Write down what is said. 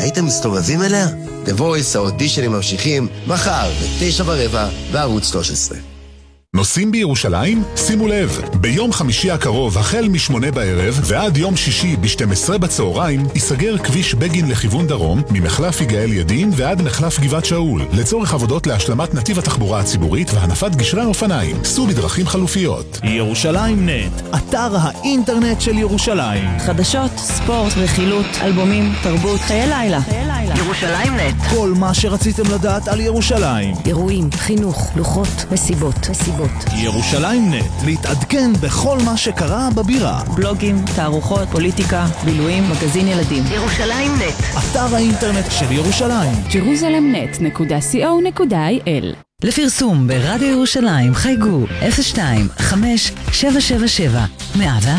הייתם מסתובבים אליה? The Voice, האודישנים ממשיכים מחר ב-9:15 בערוץ 13. נוסעים בירושלים? שימו לב, ביום חמישי הקרוב החל מ8 בערב ועד יום שישי ב12 בצהריים ייסגר כביש בגין לכיוון דרום ממחלף יגאל ידין ועד מחלף גבעת שאול לצורך עבודות להשלמת נתיב התחבורה הציבורית והנפת גשרי אופניים. סעו בדרכים חלופיות. ירושלים נט, אתר האינטרנט של ירושלים. חדשות, ספורט, רכילות, אלבומים, תרבות, חיי לילה. ירושלים נט. כל מה שרציתם לדעת על ירושלים. אירועים, חינוך, לוחות, מסיבות. ירושלים נט, להתעדכן בכל מה שקרה בבירה. בלוגים, תערוכות, פוליטיקה, בילויים, מגזין ילדים. ירושלים נט. אתר האינטרנט של ירושלים. jerusalemnet.co.il. לפרסום ברדיו ירושלים חייגו 02-5777-101.